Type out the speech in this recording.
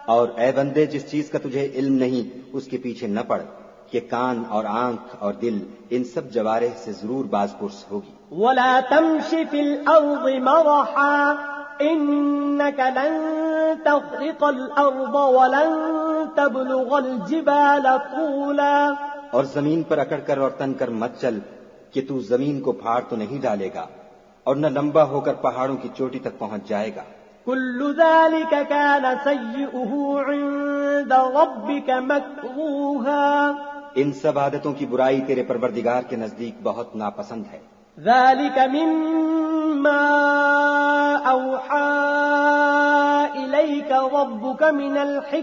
और ए बंदे, जिस चीज का तुझे इल्म नहीं उसके पीछे न पड़ कि कान और आंख और दिल इन सब जवारे से जरूर बाज़पुर्स होगी। वला तमशी फिल अर्ज़ि मरहा इन्नक लन तख्रिक़ल अर्ज़ वलन तबलुग़ल जिबाल तूला। और जमीन पर अकड़कर और तनकर मत चल कि तू जमीन को फाड़ तो नहीं डालेगा और न लंबा होकर पहाड़ों की चोटी तक पहुंच जाएगा। कुल्लु ज़ालिका कान सय्युहु इंद रब्बिक मकरूहा। इन सब आदतों की बुराई तेरे परवरदिगार के नजदीक बहुत नापसंद है। ज़ालिका मिम्मा औहा इलैका रब्बुका मिनल